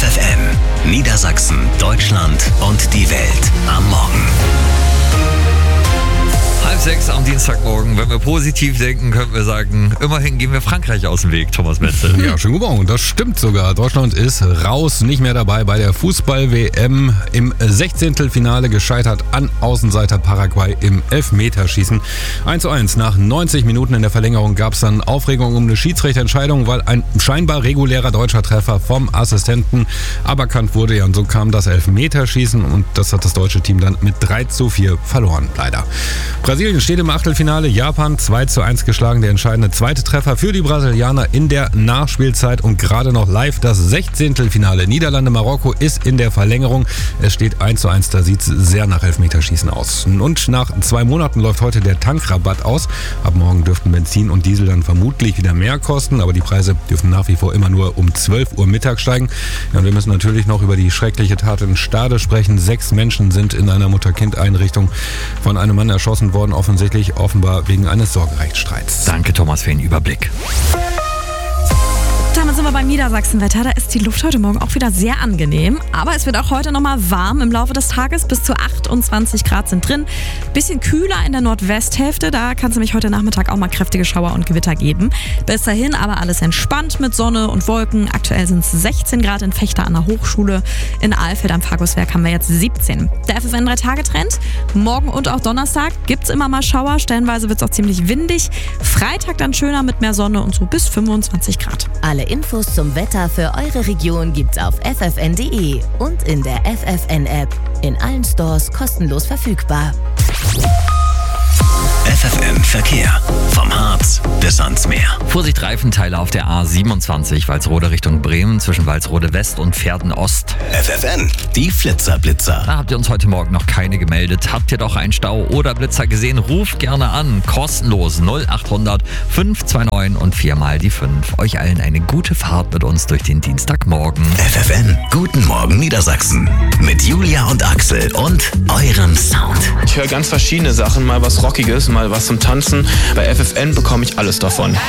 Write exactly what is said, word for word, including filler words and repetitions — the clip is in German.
F F N, Niedersachsen, Deutschland und die Welt am Morgen. Halb sechs am Dienstagmorgen. Wenn wir positiv denken, können wir sagen, immerhin gehen wir Frankreich aus dem Weg, Thomas Metzel. Ja, schönen guten Morgen. Das stimmt sogar. Deutschland ist raus, nicht mehr dabei bei der Fußball-W M. Im Sechzehntelfinale gescheitert an Außenseiter Paraguay im Elfmeterschießen. eins zu eins. Nach neunzig Minuten in der Verlängerung gab es dann Aufregung um eine Schiedsrichterentscheidung, weil ein scheinbar regulärer deutscher Treffer vom Assistenten aberkannt wurde. Ja, und so kam das Elfmeterschießen und das hat das deutsche Team dann mit drei zu vier verloren, leider. Brasilien steht im Achtelfinale, Japan zwei zu eins geschlagen, der entscheidende zweite Treffer für die Brasilianer in der Nachspielzeit und gerade noch live das Sechzehntelfinale. Niederlande-Marokko ist in der Verlängerung, es steht eins zu eins, da sieht es sehr nach Elfmeterschießen aus. Und nach zwei Monaten läuft heute der Tankrabatt aus. Ab morgen dürften Benzin und Diesel dann vermutlich wieder mehr kosten, aber die Preise dürfen nach wie vor immer nur um zwölf Uhr Mittag steigen. Ja, und wir müssen natürlich noch über die schreckliche Tat in Stade sprechen. Sechs Menschen sind in einer Mutter-Kind-Einrichtung von einem Mann erschossen worden, offensichtlich offenbar wegen eines Sorgerechtsstreits. Danke, Thomas, für den Überblick. Damit sind wir beim Niedersachsenwetter. Da ist die Luft heute Morgen auch wieder sehr angenehm. Aber es wird auch heute nochmal warm im Laufe des Tages. Bis zu achtundzwanzig Grad sind drin. Bisschen kühler in der Nordwesthälfte. Da kann es nämlich heute Nachmittag auch mal kräftige Schauer und Gewitter geben. Bis dahin aber alles entspannt mit Sonne und Wolken. Aktuell sind es sechzehn Grad in Vechta an der Hochschule. In Alfeld am Farguswerk haben wir jetzt siebzehn. Der F F N drei Tage Trend. Morgen und auch Donnerstag gibt es immer mal Schauer. Stellenweise wird es auch ziemlich windig. Freitag dann schöner mit mehr Sonne und so bis fünfundzwanzig Grad. Alle Infos zum Wetter für eure Region gibt's auf f f n punkt d e und in der F F N App. In allen Stores kostenlos verfügbar. F F N Verkehr. Vom Harz bis ans Meer. Vorsicht, Reifenteile auf der A siebenundzwanzig, Walsrode Richtung Bremen, zwischen Walsrode West und Pferden Ost. F F N, die Flitzer-Blitzer. Da habt ihr uns heute Morgen noch keine gemeldet. Habt ihr doch einen Stau oder Blitzer gesehen? Ruft gerne an. Kostenlos null acht hundert fünf zwei neun und viermal die fünf. Euch allen eine gute Fahrt mit uns durch den Dienstagmorgen. F F N, guten Morgen Niedersachsen. Mit Julia und Axel und eurem Sound. Ich höre ganz verschiedene Sachen, mal was Rockiges, mal was zum Tanzen. Bei F F N bekomme ich alles davon.